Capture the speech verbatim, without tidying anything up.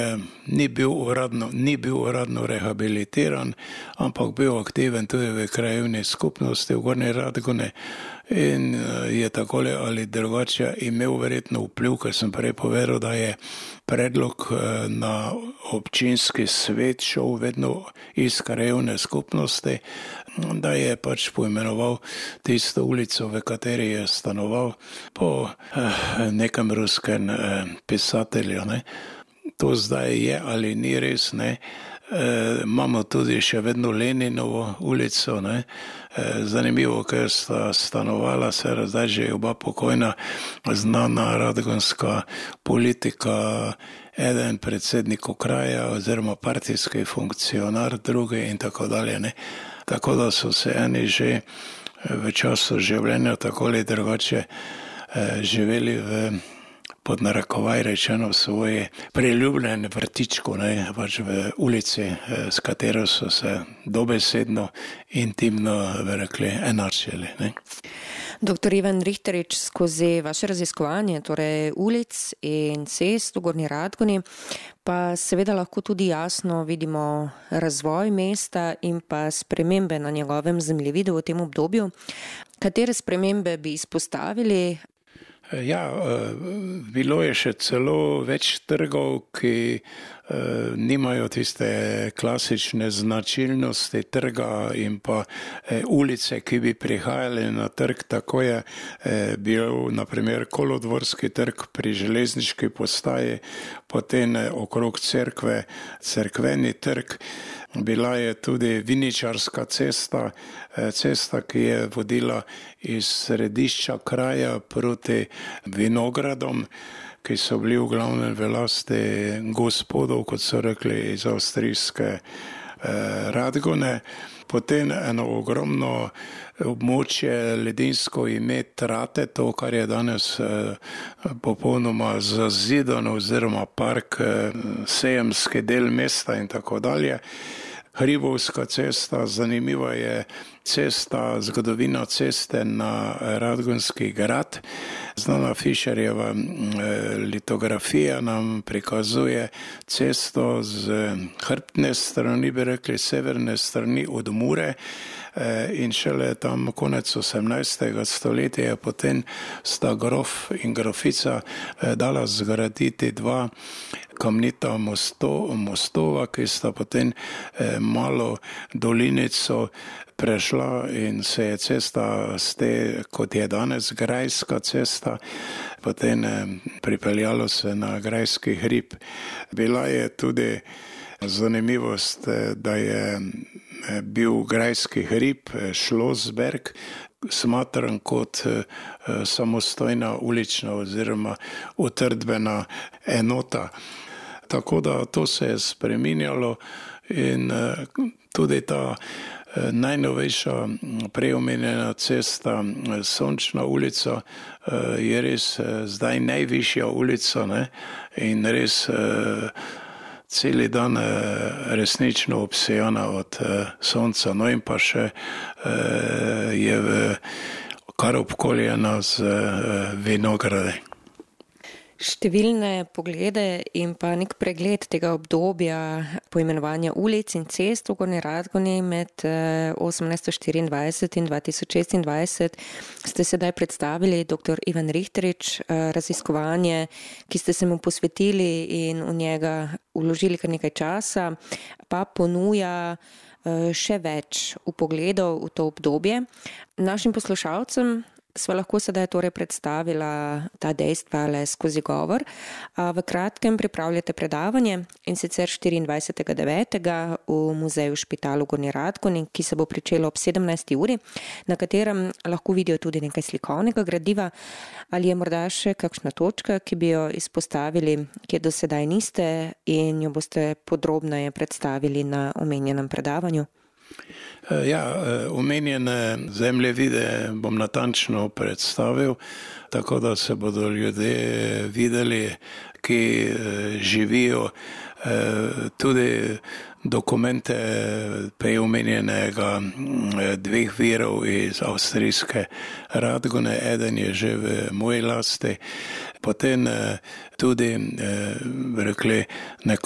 ni bil uradno, ni bil uradno rehabilitiran, ampak bil aktiven tudi v krajevni skupnosti v Gornji Radgoni in je takole ali drugače imel verjetno vpliv, ker sem prej povedal, da je predlog na občinski svet šel vedno iz krajevne skupnosti, da je pač poimenoval tisto ulico, v kateri je stanoval, po eh, nekem ruskem eh, pisatelju. Ne. To zdaj je ali ni res, ne. E, imamo tudi še vedno Leninovo ulico, ne. E, zanimivo, ker sta stanovala se zdaj že oba pokojna znana radgonska politika, eden predsednik okraja oziroma partijski funkcionar, drugi in tako dalje. Ne. Tako da so se eni že v času življenja tako ali drugače e, živeli v pod narekovaj rečeno v svoji priljubljeni vrtičku, ne, pač v ulici, s katero so se dobesedno intimno rekli enačili. Ne. Doktor Ivan Richterič, skozi vaše raziskovanje, torej ulic in cest v Gornji Radgoni, pa seveda lahko tudi jasno vidimo razvoj mesta in pa spremembe na njegovem zemljevidu v tem obdobju. Katere spremembe bi izpostavili? Ja, bilo je še celo več trgov, ki nimajo tiste klasične značilnosti trga in pa ulice, ki bi prihajali na trg. Tako je bil na primer Kolodvorski trg pri železniški postaji, potem okrog cerkve, cerkveni trg. Bila je tudi Viničarska cesta, cesta, ki je vodila iz središča kraja proti vinogradom, ki so bili v glavnem v lasti gospodov, kot so rekli, iz avstrijske eh, Radgone. Potem eno ogromno območje ledinsko ime Trate, to, kar je danes eh, popolnoma zazidano oziroma park, eh, sejemski del mesta in tako dalje. Hribovska cesta, zanimiva je cesta, zgodovina ceste na Radgonski grad. Znana Fišerjeva litografija nam prikazuje cesto z hrbtne strani, bi rekli severne strani od Mure, in šele tam konec osemnajstega stoletja potem sta grof in grofica dala zgraditi dva kamnita mosto, mostova, ki sta potem malo dolinico prešla in se je cesta z te, kot je danes Grajska cesta, potem pripeljalo se na Grajski hrib. Bila je tudi zanimivost, da je bil Grajski hrib, Šlosberg, smatran kot samostojna ulična oziroma utrdbena enota. Tako da to se je spreminjalo in tudi ta najnovejša preomenjena cesta, Sončna ulica, je res zdaj najvišja ulica, ne? In res celi dan resnično obsejana od sonca, no in pa še je kar obkoljena z vinogradi. Številne poglede in pa nek pregled tega obdobja poimenovanja ulic in cest v Gornji Radgoni med osemnajststo štiriindvajset in dva tisoč šestindvajset ste sedaj predstavili, doktor Ivan Richterič, raziskovanje, ki ste se mu posvetili in v njega vložili kar nekaj časa, pa ponuja še več vpogledov v to obdobje. Našim poslušalcem sva lahko sedaj torej predstavila ta dejstva le skozi govor. V kratkem pripravljate predavanje in sicer štiriindvajsetega devetega v muzeju Špital v Gornji Radgoni, ki se bo pričelo ob sedemnajsti uri, na katerem lahko vidijo tudi nekaj slikovnega gradiva. Ali je morda še kakšna točka, ki bi jo izpostavili, ki do sedaj niste in jo boste podrobneje predstavili na omenjenem predavanju? Ja, omenjene zemljevide bom natančno predstavil, tako da se bodo ljudje videli, ki živijo, tudi dokumente preomenjenega dveh virov iz avstrijske Radgone, eden je že v moji lasti, potem tudi rekli nek